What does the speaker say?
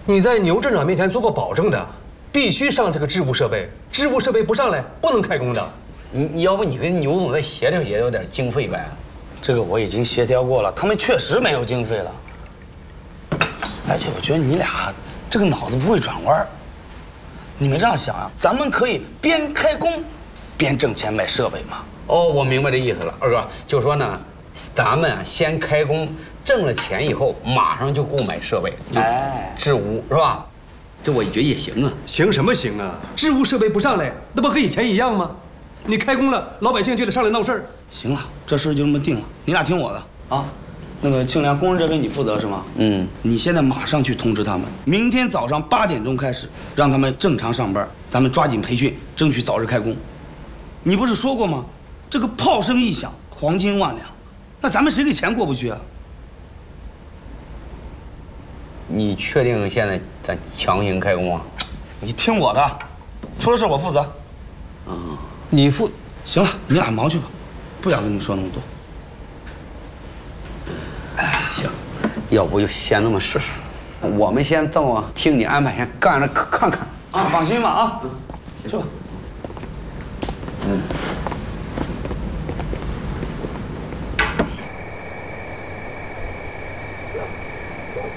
你在牛镇长面前做过保证的，必须上这个置物设备，置物设备不上来不能开工的。 你要不你跟牛总再协调协调点经费呗？ 这个我已经协调过了，他们确实没有经费了。而且我觉得你俩这个脑子不会转弯。你们这样想啊，咱们可以边开工，边挣钱买设备嘛。 哦，我明白这意思了，二哥，就是说呢，咱们啊先开工，挣了钱以后，马上就购买设备，置物是吧？这我觉得也行啊。 行什么行啊？置物设备不上来，那不和以前一样吗？你开工了，老百姓就得上来闹事儿。 行了，这事就这么定了，你俩听我的啊。那个庆良工人这边你负责是吗？ 嗯， 你现在马上去通知他们，明天早上8点钟开始，让他们正常上班，咱们抓紧培训，争取早日开工。你不是说过吗？这个炮声一响，黄金万两，那咱们谁给钱过不去啊？ 你确定现在咱强行开工啊？ 你听我的，出了事我负责。 你负行了，你俩忙去吧，不想跟你们说那么多。 行，要不就先那么试试。我们先这么听你安排，先干着看看。 啊，放心吧啊，去吧。